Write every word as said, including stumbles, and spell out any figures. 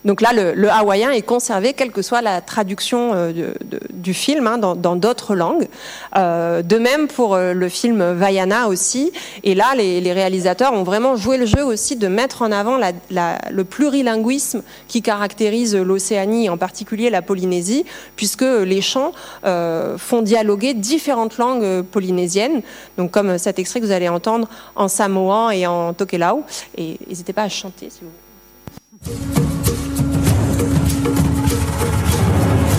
Donc là, le, le hawaïen est conservé, quelle que soit la traduction euh, de, de, du film, hein, dans, dans d'autres langues. Euh, de même pour euh, le film Vaiana aussi. Et là, les, les réalisateurs ont vraiment joué le jeu aussi de mettre en avant la, la, le plurilinguisme qui caractérise l'Océanie, en particulier la Polynésie, puisque les chants euh, font dialoguer différentes langues polynésiennes. Donc comme cet extrait que vous allez entendre en samoan et en tokelau. Et n'hésitez pas à chanter si vous voulez.